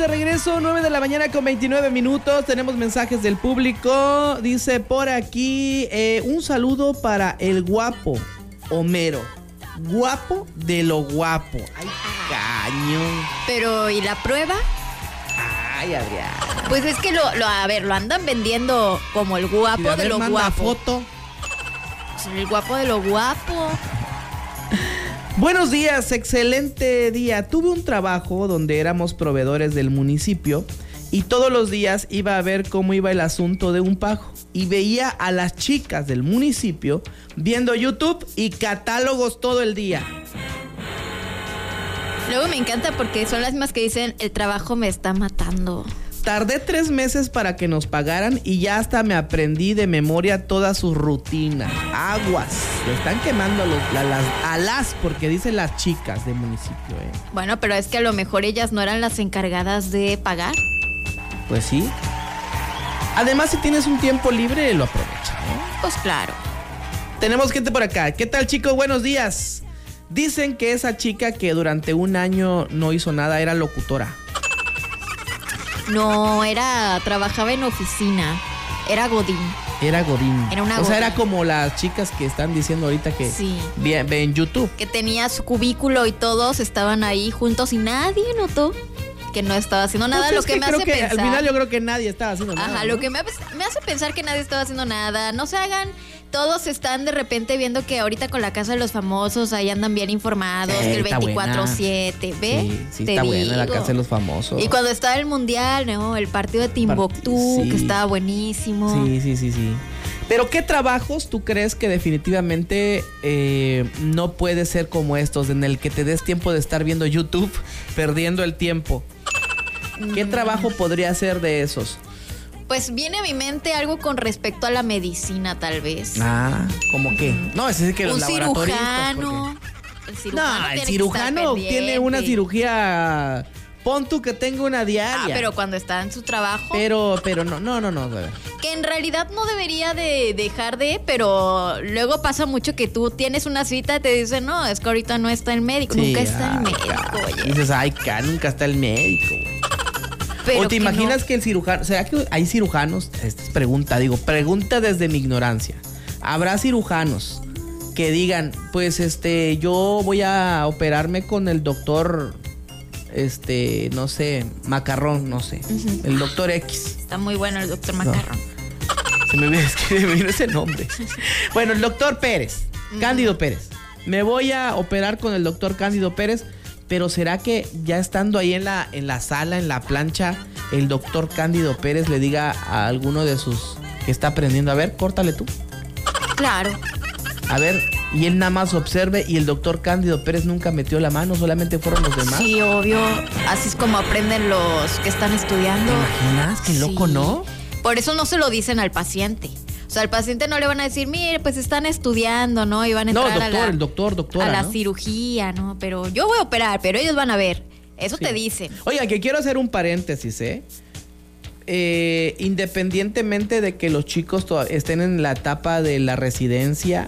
de regreso, 9 de la mañana con 29 minutos. Tenemos mensajes del público. Dice por aquí, un saludo para el guapo Homero. Guapo de lo guapo. Ay, cañón. Pero, ¿y la prueba? Ay, Adrián. Pues es que lo andan vendiendo como el guapo de lo guapo. Foto. El guapo de lo guapo. Buenos días, excelente día. Tuve un trabajo donde éramos proveedores del municipio y todos los días iba a ver cómo iba el asunto de un pago. Y veía a las chicas del municipio viendo YouTube y catálogos todo el día. Luego me encanta porque son las mismas que dicen, el trabajo me está matando. Tardé 3 meses para que nos pagaran y ya hasta me aprendí de memoria todas sus rutinas. Aguas, le están quemando a las, porque dicen las chicas del municipio. Bueno, pero es que a lo mejor ellas no eran las encargadas de pagar. Pues sí. Además, si tienes un tiempo libre, lo aprovechas, ¿no? Pues claro. Tenemos gente por acá. ¿Qué tal, chicos? Buenos días. Dicen que esa chica que durante un año no hizo nada era locutora. No, trabajaba en oficina. Era godín. Era godín. Era una godín. sea, era como las chicas que están diciendo ahorita que sí. ven YouTube. Que tenía su cubículo y todos estaban ahí juntos y nadie notó que no estaba haciendo nada. Pues lo que me hace pensar. Al final yo creo que nadie estaba haciendo nada. Ajá, ¿no? Lo que me hace pensar que nadie estaba haciendo nada. No se hagan. Todos están de repente viendo que ahorita con la Casa de los Famosos ahí andan bien informados, que el 24/7, ¿ve? Sí, está buena la Casa de los Famosos. Y cuando estaba el Mundial, ¿no? El partido de Timbuktu, que estaba buenísimo. Sí. Pero ¿qué trabajos tú crees que definitivamente no puede ser como estos, en el que te des tiempo de estar viendo YouTube, perdiendo el tiempo? ¿Qué trabajo podría ser de esos? Pues viene a mi mente algo con respecto a la medicina, tal vez. Ah, ¿cómo qué? No, es decir que los laboratorios. El cirujano tiene una cirugía. Pon tú que tenga una diaria. Ah, pero cuando está en su trabajo. Pero no. Que en realidad no debería de dejar de, pero luego pasa mucho que tú tienes una cita y te dicen, no, es que ahorita no está el médico. Sí, nunca está el médico, oye. Dices, nunca está el médico. Pero ¿o te imaginas que el cirujano, será que hay cirujanos? Esta es pregunta desde mi ignorancia. ¿Habrá cirujanos que digan, pues yo voy a operarme con el doctor, no sé, Macarrón, no sé, el doctor X? Está muy bueno el doctor Macarrón. Se me vino ese nombre. Bueno, el doctor Pérez, Cándido Pérez. Me voy a operar con el doctor Cándido Pérez. Pero ¿será que ya estando ahí en la sala, en la plancha, el doctor Cándido Pérez le diga a alguno de sus que está aprendiendo, a ver, córtale tú? Claro. A ver, y él nada más observe y el doctor Cándido Pérez nunca metió la mano, solamente fueron los demás? Sí, obvio. Así es como aprenden los que están estudiando. ¿Te imaginas? Qué loco, ¿no? Por eso no se lo dicen al paciente. O sea, al paciente no le van a decir, mire, pues están estudiando, ¿no? Y van a entrar el doctor, a la cirugía, ¿no? Pero yo voy a operar, pero ellos van a ver. Eso te dicen. Oiga, que quiero hacer un paréntesis, independientemente de que los chicos estén en la etapa de la residencia,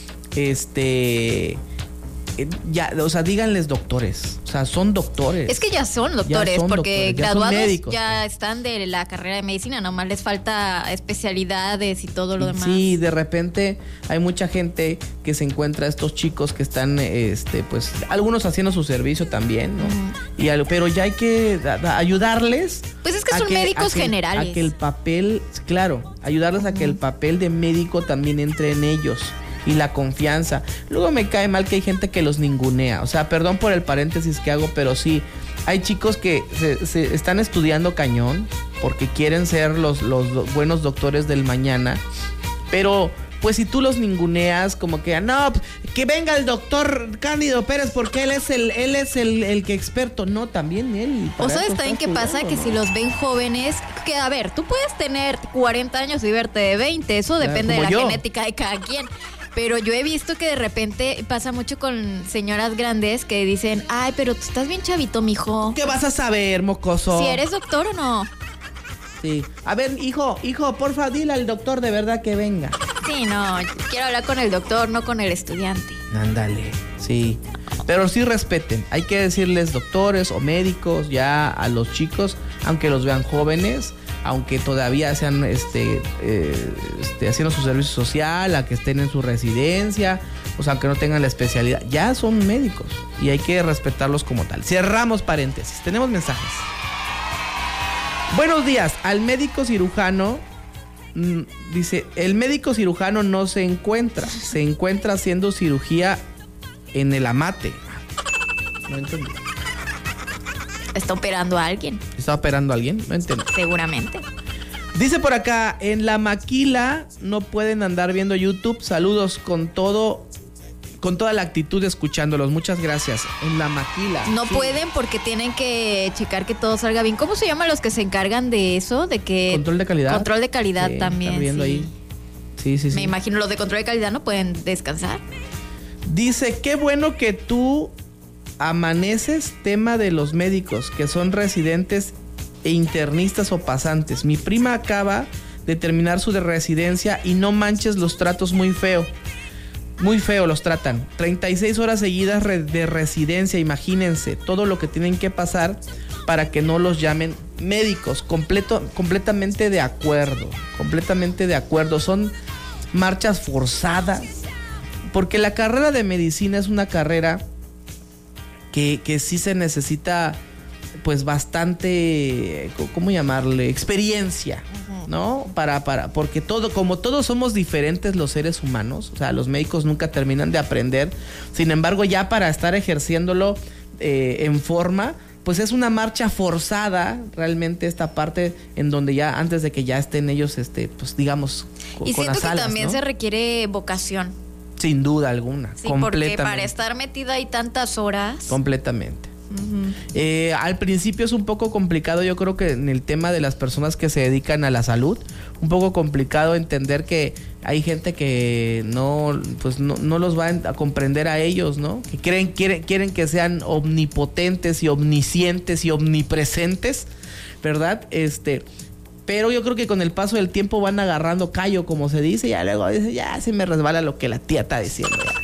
ya, o sea, díganles doctores. O sea, son doctores. Es que ya son doctores, porque graduados ya están de la carrera de medicina, nomás les falta especialidades y todo lo demás. Sí, de repente hay mucha gente que se encuentra estos chicos que están, pues, algunos haciendo su servicio también, ¿no? Pero ya hay que ayudarles. Pues es que son médicos generales. A que el papel, claro, ayudarles a que el papel de médico también entre en ellos. Y la confianza. Luego me cae mal que hay gente que los ningunea. O sea, perdón por el paréntesis que hago, pero sí, hay chicos que se están estudiando cañón porque quieren ser los buenos doctores del mañana. Pero, pues si tú los ninguneas, como que, no, que venga el doctor Cándido Pérez porque él es el que experto. No, también él. O sabes también qué pasa, que si los ven jóvenes, que a ver, tú puedes tener 40 años y verte de 20. Eso depende de la genética de cada quien. Pero yo he visto que de repente pasa mucho con señoras grandes que dicen, ay, pero tú estás bien chavito, mijo. ¿Qué vas a saber, mocoso? ¿Si eres doctor o no? Sí. A ver, hijo, porfa, dile al doctor de verdad que venga. Sí, no, quiero hablar con el doctor, no con el estudiante. Ándale, sí. Pero sí respeten. Hay que decirles doctores o médicos ya a los chicos, aunque los vean jóvenes, aunque todavía sean haciendo su servicio social, a que estén en su residencia, o sea, aunque no tengan la especialidad, ya son médicos y hay que respetarlos como tal. Cerramos paréntesis. Tenemos mensajes. Buenos días. Al médico cirujano, dice, el médico cirujano no se encuentra haciendo cirugía en el amate. No entendí. ¿Está operando a alguien? ¿Está operando a alguien? No entiendo. Seguramente. Dice por acá, en la maquila no pueden andar viendo YouTube. Saludos con toda la actitud escuchándolos. Muchas gracias. En la maquila. No pueden porque tienen que checar que todo salga bien. ¿Cómo se llaman los que se encargan de eso? De que control de calidad. Control de calidad sí, también. Viendo ahí. Sí. Me imagino los de control de calidad no pueden descansar. Dice, qué bueno que tú amaneces tema de los médicos que son residentes e internistas o pasantes. Mi prima acaba de terminar su residencia y no manches, los tratos muy feo. Muy feo los tratan. 36 horas seguidas de residencia, imagínense todo lo que tienen que pasar para que no los llamen médicos. Completamente de acuerdo. Completamente de acuerdo. Son marchas forzadas. Porque la carrera de medicina es una carrera que sí se necesita pues bastante, ¿cómo llamarle? Experiencia, ¿no? Porque como todos somos diferentes los seres humanos, o sea, los médicos nunca terminan de aprender. Sin embargo, ya para estar ejerciéndolo en forma, pues es una marcha forzada realmente esta parte en donde ya antes de que ya estén ellos, pues digamos, y con siento las alas, que también ¿no? se requiere vocación. Sin duda alguna. Sí, porque para estar metida ahí tantas horas. Completamente. Al principio es un poco complicado, yo creo que en el tema de las personas que se dedican a la salud, un poco complicado entender que hay gente que no los va a comprender a ellos, ¿no? Que quieren que sean omnipotentes y omniscientes y omnipresentes, ¿verdad? Pero yo creo que con el paso del tiempo van agarrando callo, como se dice, y ya luego dice, ya se me resbala lo que la tía está diciendo. Ya.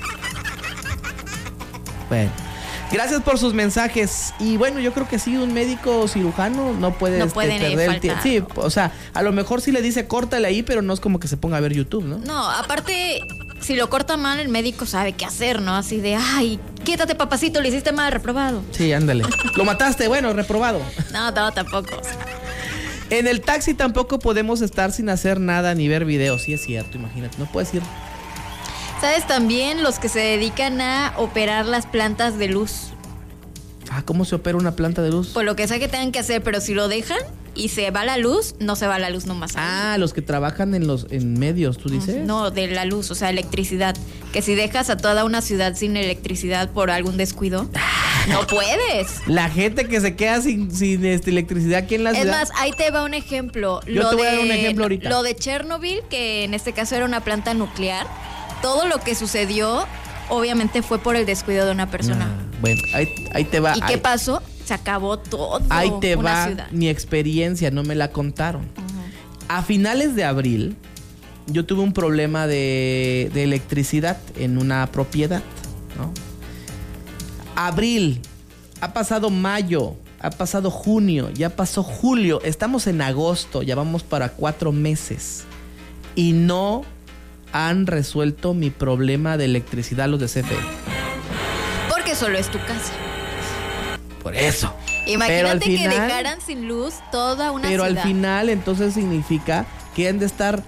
Bueno. Gracias por sus mensajes. Y bueno, yo creo que sí, un médico cirujano no puede perder el tiempo. Sí, o sea, a lo mejor sí le dice córtale ahí, pero no es como que se ponga a ver YouTube, ¿no? No, aparte, si lo corta mal, el médico sabe qué hacer, ¿no? Así de, ay, quítate, papacito, le hiciste mal, reprobado. Sí, ándale. Lo mataste, bueno, reprobado. No, tampoco. En el taxi tampoco podemos estar sin hacer nada ni ver videos. Sí, es cierto, imagínate, no puedes ir. ¿Sabes también los que se dedican a operar las plantas de luz? ¿Cómo se opera una planta de luz? Pues lo que sea que tengan que hacer, pero si lo dejan y se va la luz, no se va la luz nomás. Los que trabajan en medios, ¿tú dices? No, de la luz, o sea, electricidad. Que si dejas a toda una ciudad sin electricidad por algún descuido, no puedes. La gente que se queda sin electricidad aquí en la ciudad. Es más, ahí te va un ejemplo. Yo te voy a dar un ejemplo ahorita. Lo de Chernobyl, que en este caso era una planta nuclear. Todo lo que sucedió, obviamente, fue por el descuido de una persona. Bueno, ahí te va. ¿Y qué pasó? Se acabó todo. Ahí te va ciudad. Mi experiencia, no me la contaron. A finales de abril, yo tuve un problema de electricidad en una propiedad, ¿no? Abril, ha pasado mayo, ha pasado junio, ya pasó julio, estamos en agosto, ya vamos para 4 meses. Y no han resuelto mi problema de electricidad los de CFE. Porque solo es tu casa. Por eso. Imagínate que dejaran sin luz toda una ciudad. Pero al final entonces significa que han de estar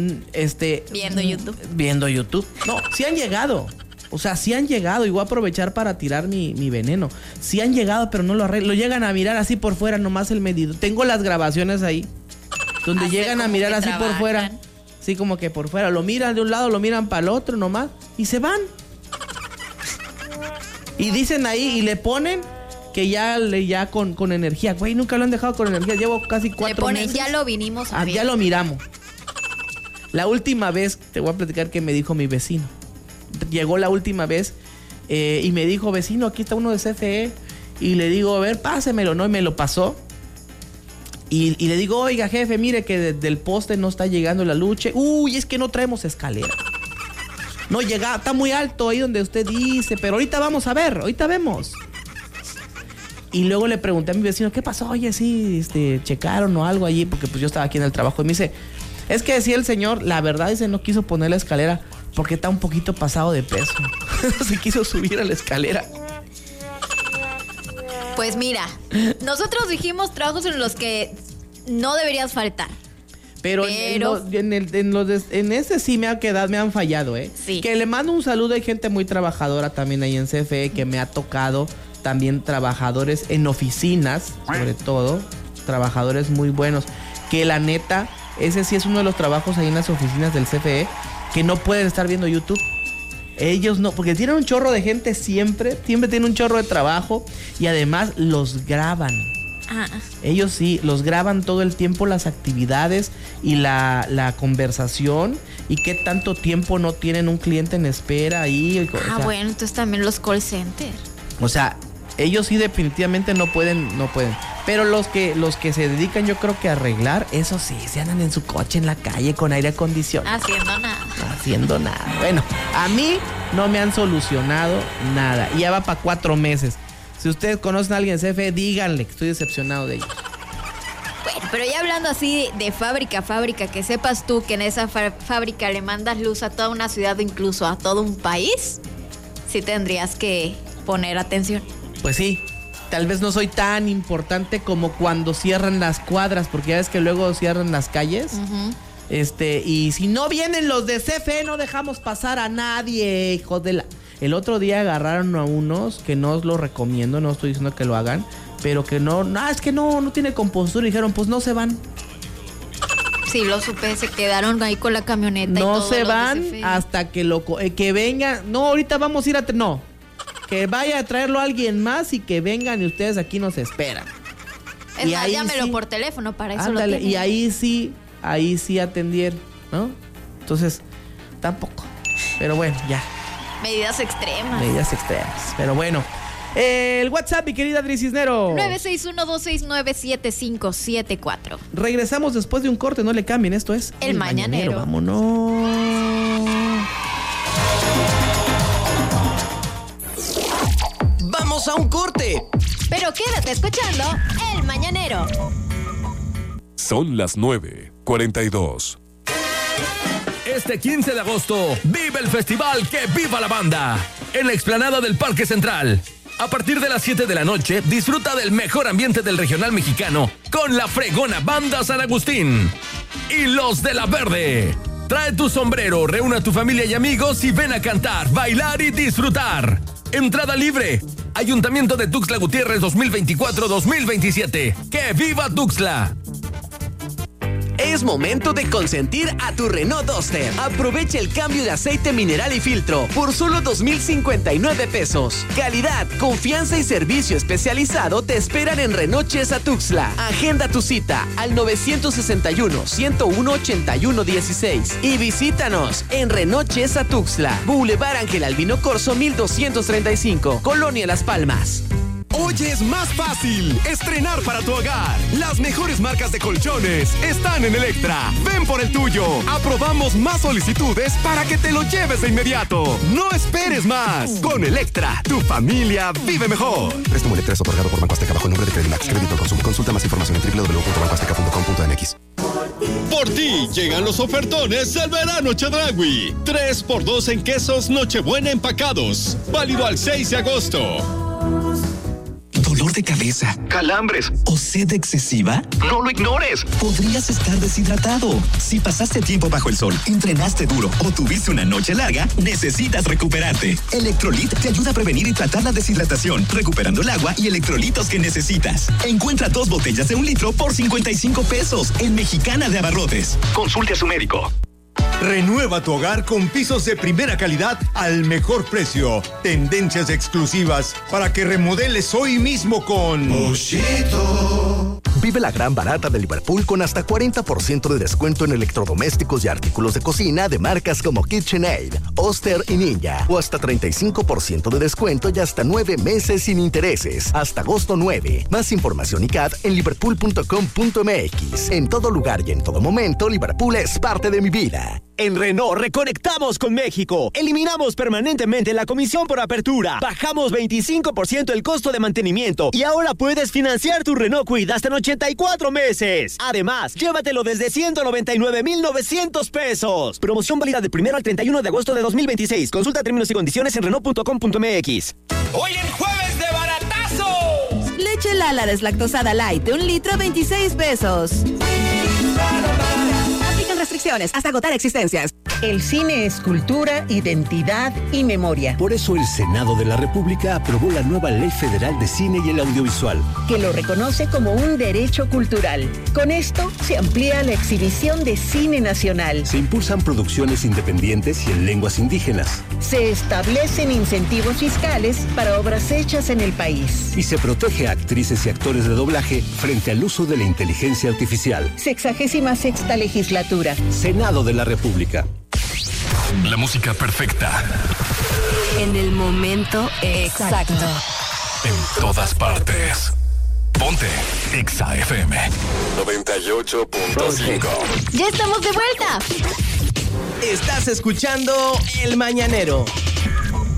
viendo YouTube. No, sí han llegado. O sea, sí han llegado y voy a aprovechar para tirar mi veneno. Sí han llegado, pero no lo arreglan. Lo llegan a mirar así por fuera, nomás el medidor. Tengo las grabaciones ahí, donde llegan a mirar así por fuera. Sí, como que por fuera. Lo miran de un lado, lo miran para el otro nomás. Y se van. Y dicen ahí, y le ponen que ya con energía. Güey, nunca lo han dejado con energía. Llevo casi 4 meses. Ya lo vinimos a ver. Ya lo miramos. La última vez, te voy a platicar que me dijo mi vecino. Llegó la última vez y me dijo, vecino, aquí está uno de CFE. Y le digo, a ver, pásemelo, ¿no? Y me lo pasó. Y le digo, oiga, jefe, mire que desde el poste no está llegando la luz. Uy, es que no traemos escalera. No llega, está muy alto ahí donde usted dice, pero ahorita vamos a ver, ahorita vemos. Y luego le pregunté a mi vecino, ¿qué pasó? Oye, sí, checaron o algo allí, porque pues yo estaba aquí en el trabajo. Y me dice, es que decía el señor, la verdad dice, no quiso poner la escalera porque está un poquito pasado de peso. Se quiso subir a la escalera. Pues mira, nosotros dijimos trabajos en los que no deberías faltar. Pero en ese sí me han fallado, ¿eh? Sí. Que le mando un saludo, hay gente muy trabajadora también ahí en CFE que me ha tocado. También trabajadores en oficinas, sobre todo, trabajadores muy buenos, que la neta, ese sí es uno de los trabajos ahí en las oficinas del CFE, que no pueden estar viendo YouTube. Ellos no, porque tienen un chorro de gente siempre tienen un chorro de trabajo y además los graban. Ellos sí, los graban todo el tiempo las actividades y la conversación y qué tanto tiempo no tienen un cliente en espera ahí. Bueno, entonces también los call centers. O sea, ellos sí definitivamente no pueden. Pero los que se dedican, yo creo que a arreglar, eso sí, se andan en su coche en la calle con aire acondicionado. Haciendo nada. Bueno, a mí no me han solucionado nada. Y ya va para 4 meses. Si ustedes conocen a alguien en CFE, díganle que estoy decepcionado de ellos. Bueno, pero ya hablando así de fábrica, que sepas tú que en esa fábrica le mandas luz a toda una ciudad o incluso a todo un país, sí tendrías que poner atención. Pues sí, tal vez no soy tan importante como cuando cierran las cuadras, porque ya ves que luego cierran las calles. Y si no vienen los de CFE, no dejamos pasar a nadie, hijo de la... El otro día agarraron a unos que no os lo recomiendo, no estoy diciendo que lo hagan, pero que es que no tiene compostura, y dijeron, pues no se van. Sí, lo supe, se quedaron ahí con la camioneta y todo. No se van hasta que que vengan. No, ahorita vamos a ir no. Que vaya a traerlo a alguien más y que vengan y ustedes aquí nos esperan. Es más, llámelo por teléfono, para eso lo tienen. Y ahí sí atendieron, ¿no? Entonces, tampoco. Pero bueno, ya. Medidas extremas. Pero bueno. El WhatsApp, mi querida Adri Cisnero. 961-269-7574. Regresamos después de un corte, no le cambien. Esto es El Mañanero. Vámonos. Vamos a un corte. Pero quédate escuchando El Mañanero. Son las 9:42. Este 15 de agosto, vive el festival Que Viva la Banda en la explanada del Parque Central. A partir de las 7 de la noche, disfruta del mejor ambiente del regional mexicano con la fregona Banda San Agustín y Los de la Verde. Trae tu sombrero, reúne a tu familia y amigos y ven a cantar, bailar y disfrutar. Entrada libre. Ayuntamiento de Tuxtla Gutiérrez 2024-2027. ¡Que viva Tuxtla! Es momento de consentir a tu Renault Duster. Aprovecha el cambio de aceite mineral y filtro por solo 2,059 pesos. Calidad, confianza y servicio especializado te esperan en Renault Chesa Tuxtla. Agenda tu cita al 961-101-8116 y visítanos en Renault Chesa Tuxtla, Boulevard Ángel Albino Corzo 1235, Colonia Las Palmas. Hoy es más fácil estrenar para tu hogar. Las mejores marcas de colchones están en Electra. Ven por el tuyo. Aprobamos más solicitudes para que te lo lleves de inmediato. No esperes más. Con Electra, tu familia vive mejor. Préstamo Electra es otorgado por Banco Azteca bajo el nombre de Credimax. Crédito al consumo. Consulta más información en www.bancoazteca.com.mx. Por ti llegan los ofertones del verano Chedraui. 3x2 en quesos Nochebuena empacados. Válido al 6 de agosto. ¿Dolor de cabeza? ¿Calambres? ¿O sed excesiva? ¡No lo ignores! Podrías estar deshidratado. Si pasaste tiempo bajo el sol, entrenaste duro o tuviste una noche larga, necesitas recuperarte. Electrolit te ayuda a prevenir y tratar la deshidratación, recuperando el agua y electrolitos que necesitas. Encuentra 2 botellas de 1 litro por 55 pesos en Mexicana de Abarrotes. Consulte a su médico. Renueva tu hogar con pisos de primera calidad al mejor precio. Tendencias exclusivas para que remodeles hoy mismo con Moshito. Vive la gran barata de Liverpool con hasta 40% de descuento en electrodomésticos y artículos de cocina de marcas como KitchenAid, Oster y Ninja. O hasta 35% de descuento y hasta 9 meses sin intereses. Hasta agosto 9. Más información y CAD en liverpool.com.mx. En todo lugar y en todo momento, Liverpool es parte de mi vida. En Renault reconectamos con México. Eliminamos permanentemente la comisión por apertura. Bajamos 25% el costo de mantenimiento. Y ahora puedes financiar tu Renault Kwid hasta en 84 meses. Además, llévatelo desde 199,900 pesos. Promoción válida del 1 al 31 de agosto de 2026. Consulta términos y condiciones en Renault.com.mx. ¡Hoy en jueves de baratazos! Leche Lala deslactosada light de 1 litro, 26 pesos. Aplican restricciones hasta agotar existencias. El cine es cultura, identidad y memoria. Por eso el Senado de la República aprobó la nueva Ley Federal de Cine y el Audiovisual, que lo reconoce como un derecho cultural. Con esto se amplía la exhibición de cine nacional. Se impulsan producciones independientes y en lenguas indígenas. Se establecen incentivos fiscales para obras hechas en el país. Y se protege a actrices y actores de doblaje frente al uso de la inteligencia artificial. 66ª legislatura. Senado de la República. La música perfecta. En el momento exacto. En todas partes. Ponte Exa FM 98.5. ¡Ya estamos de vuelta! Estás escuchando El Mañanero.